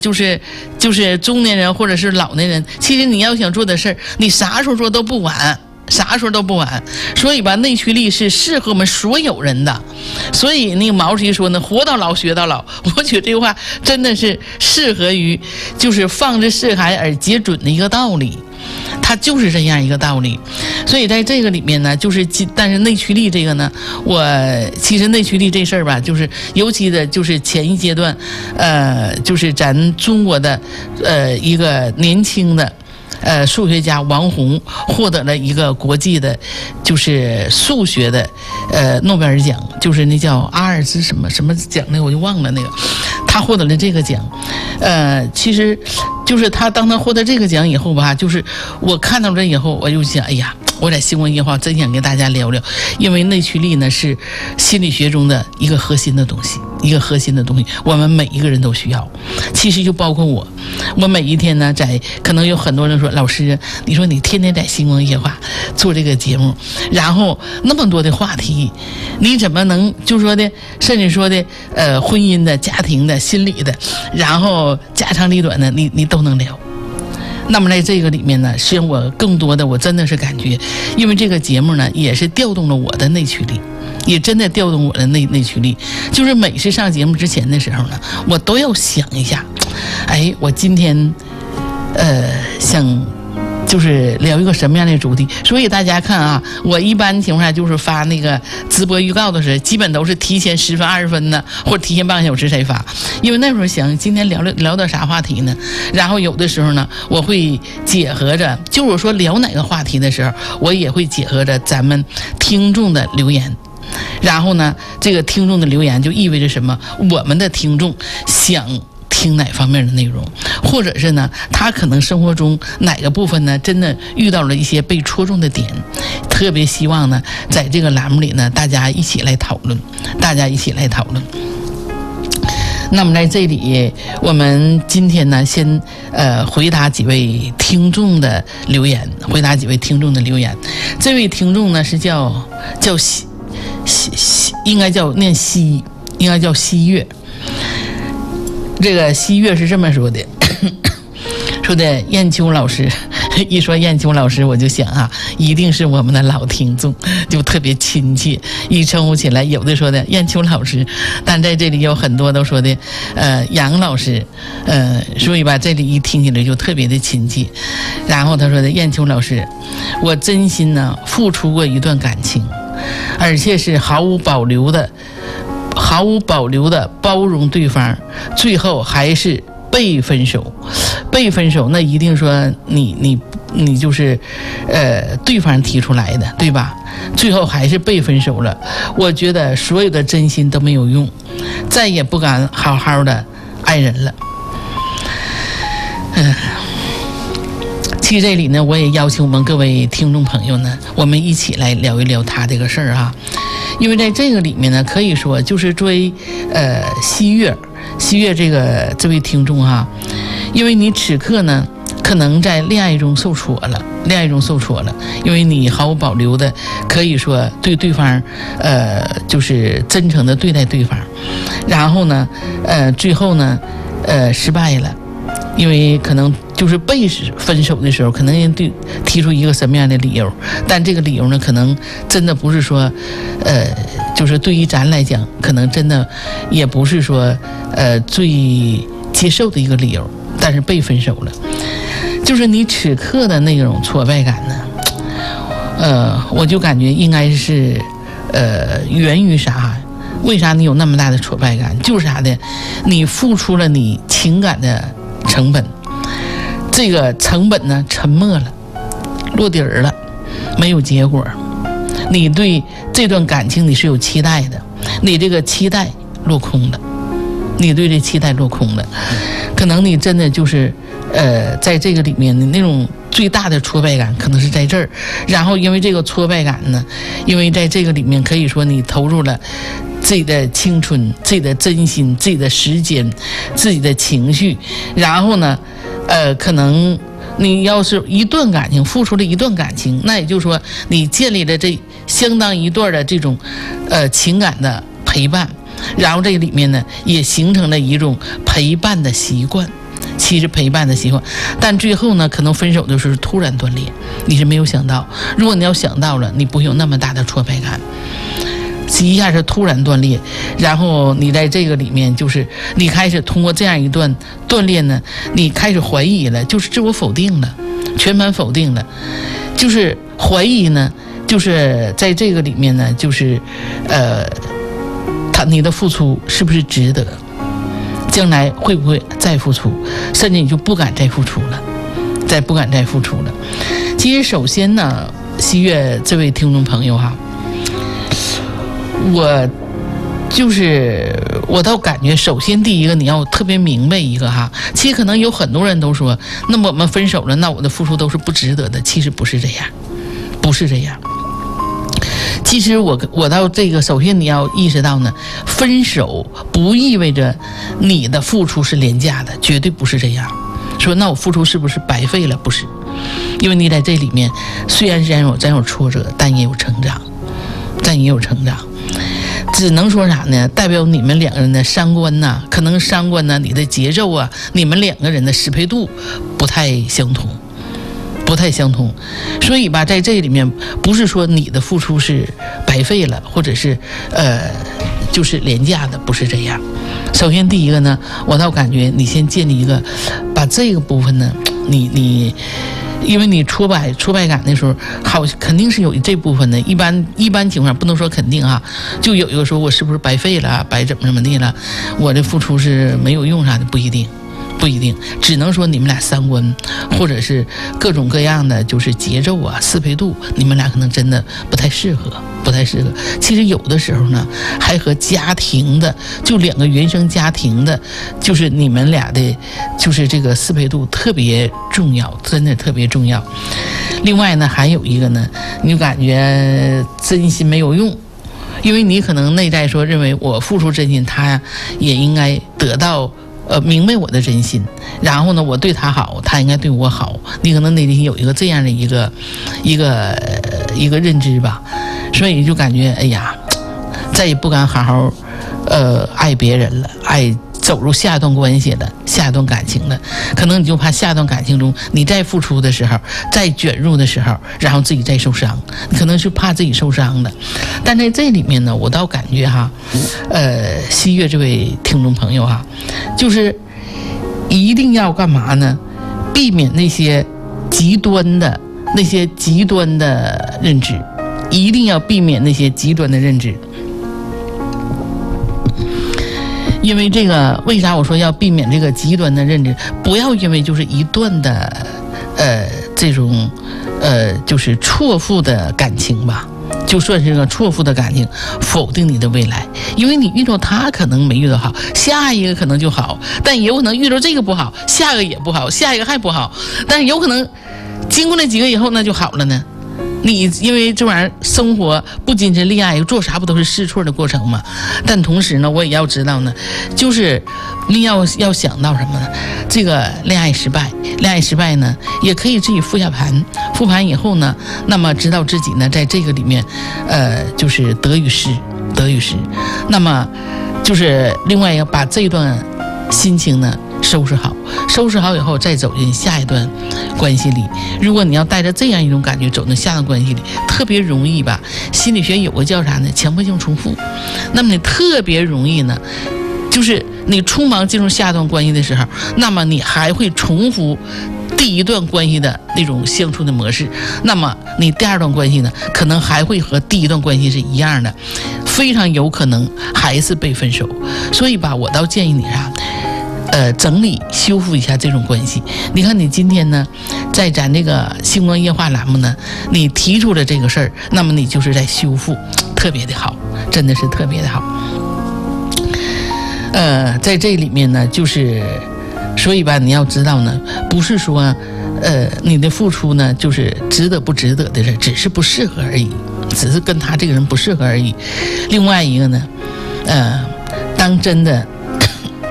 就是中年人或者是老年人，其实你要想做的事儿，你啥时候做都不晚。啥时候都不晚，所以吧，内驱力是适合我们所有人的。所以那个毛主席说呢，活到老学到老。我觉得这句话真的是适合于，就是放之四海而皆准的一个道理，它就是这样一个道理。所以在这个里面呢，但是内驱力这个呢，其实内驱力这事儿吧，就是尤其的就是前一阶段，就是咱中国的一个年轻的。数学家王宏获得了一个国际的，就是数学的诺贝尔奖，就是那叫阿尔兹什么什么奖那个我就忘了那个，他获得了这个奖。其实就是当他获得这个奖以后吧，就是我看到这以后，我就想，哎呀，我在星光夜话真想跟大家聊聊，因为内驱力呢是心理学中的一个核心的东西，我们每一个人都需要。其实就包括我每一天呢，可能有很多人说，老师，你说你天天在星光夜话做这个节目，然后那么多的话题，你怎么能就说的，甚至说的婚姻的、家庭的、心理的，然后家长里短的，你都能聊。那么在这个里面呢，实际上我更多的我真的是感觉，因为这个节目呢也是调动了我的内驱力，也真的调动我的内驱力。就是每次上节目之前的时候呢，我都要想一下，哎，我今天想就是聊一个什么样的主题。所以大家看啊，我一般情况下就是发那个直播预告的时候，基本都是提前10分20分呢，或者提前半个小时才发，因为那时候想今天聊点啥话题呢。然后有的时候呢，我会结合着，就是说聊哪个话题的时候，我也会结合着咱们听众的留言。然后呢，这个听众的留言就意味着什么？我们的听众想听哪方面的内容，或者是呢，他可能生活中哪个部分呢，真的遇到了一些被戳中的点，特别希望呢，在这个栏目里呢，大家一起来讨论。那么在这里，我们今天呢，先回答几位听众的留言。这位听众呢是叫应该叫西月。这个西月是这么说的，说的燕秋老师，一说燕秋老师，我就想啊，一定是我们的老听众，就特别亲切，一称呼起来，有的说的燕秋老师，但在这里有很多都说的杨老师，所以吧，这里一听起来就特别的亲切。然后他说的燕秋老师，我真心呢付出过一段感情，而且是毫无保留的包容对方，最后还是被分手。那一定说你就是对方提出来的，对吧？最后还是被分手了。我觉得所有的真心都没有用，再也不敢好好的爱人了。其实这里呢，我也邀请我们各位听众朋友呢，我们一起来聊一聊他这个事儿哈。因为在这个里面呢，可以说就是作为西月这位听众哈，因为你此刻呢可能在恋爱中受挫了，因为你毫无保留的可以说对对方就是真诚的对待对方，然后呢最后呢失败了。因为可能就是被分手的时候，可能人提出一个什么样的理由，但这个理由呢，可能真的不是说，就是对于咱来讲，可能真的也不是说，最接受的一个理由，但是被分手了，就是你此刻的那种挫败感呢，我就感觉应该是，源于啥？为啥你有那么大的挫败感？就是啥的，你付出了你情感的成本，这个成本呢沉没了，落底儿了，没有结果。你对这段感情你是有期待的，你这个期待落空了，可能你真的就是在这个里面的那种最大的挫败感可能是在这儿。然后因为这个挫败感呢，因为在这个里面可以说你投入了自己的青春、自己的真心、自己的时间、自己的情绪，然后呢可能你要是一段感情付出了一段感情，那也就是说你建立了这相当一段的这种情感的陪伴，然后这里面呢也形成了一种陪伴的习惯， 其实陪伴的习惯，但最后呢，可能分手的时候突然断裂，你是没有想到。如果你要想到了，你不会有那么大的挫败感。一下是突然断裂，然后你在这个里面，就是你开始通过这样一段断裂呢，你开始怀疑了，就是自我否定了，全盘否定了，就是怀疑呢，就是在这个里面呢，就是你的付出是不是值得？将来会不会再付出？甚至你就不敢再付出了，不敢再付出了。其实首先呢，西月这位听众朋友哈，我倒感觉，首先第一个你要特别明白一个哈，其实可能有很多人都说，那么我们分手了，那我的付出都是不值得的。其实不是这样，不是这样。其实我到这个，首先你要意识到呢，分手不意味着你的付出是廉价的，绝对不是这样。说那我付出是不是白费了？不是，因为你在这里面虽然咱有挫折，但也有成长，只能说啥呢？代表你们两个人的三观呐，可能三观呐，你的节奏啊，你们两个人的适配度不太相同。所以吧，在这里面不是说你的付出是白费了，或者是就是廉价的，不是这样。首先第一个呢，我倒感觉你先建立一个，把这个部分呢，你因为你挫败感的时候，肯定是有这部分的。一般情况不能说肯定啊，就有一个说我是不是白费了，白怎么地了，我的付出是没有用啥的，不一定，只能说你们俩三观或者是各种各样的就是节奏啊、适配度，你们俩可能真的不太适合。其实有的时候呢，还和家庭的，就两个原生家庭的，就是你们俩的，就是这个适配度特别重要，真的特别重要。另外呢，还有一个呢，你就感觉真心没有用。因为你可能内在说认为我付出真心，他也应该得到明白我的真心，然后呢，我对他好，他应该对我好。你可能内心有一个这样的一个认知吧，所以就感觉哎呀，再也不敢好好爱别人了，走入下一段关系了，下一段感情了。可能你就怕下一段感情中你再付出的时候，再卷入的时候，然后自己再受伤，可能是怕自己受伤的。但在这里面呢，我倒感觉哈，西月这位听众朋友哈，就是一定要干嘛呢？避免那些极端的认知，一定要避免那些极端的认知。因为这个，为啥我说要避免这个极端的认知？不要因为就是一段的，这种，就是错付的感情吧，就算是个错付的感情，否定你的未来。因为你遇到他可能没遇到好，下一个可能就好，但也有可能遇到这个不好，下个也不好，下一个还不好，但是有可能经过那几个以后那就好了呢。你因为这玩意儿生活不仅是恋爱，做啥不都是试错的过程嘛？但同时呢，我也要知道呢，就是你要想到什么呢？这个恋爱失败呢，也可以自己复盘以后呢，那么知道自己呢在这个里面，就是得与失。那么就是另外要把这段心情呢收拾好以后，再走进下一段关系里。如果你要带着这样一种感觉走进下段关系里，特别容易吧。心理学有个叫啥呢？强迫性重复。那么你特别容易呢，就是你匆忙进入下段关系的时候，那么你还会重复第一段关系的那种相处的模式。那么你第二段关系呢，可能还会和第一段关系是一样的，非常有可能还是被分手。所以吧，我倒建议你啥？整理修复一下这种关系。你看你今天呢，在咱这个星光夜话栏目呢，你提出了这个事儿，那么你就是在修复，特别的好，真的是特别的好。在这里面呢，就是所以吧，你要知道呢，不是说你的付出呢就是值得不值得的事，只是不适合而已，只是跟他这个人不适合而已。另外一个呢，当真的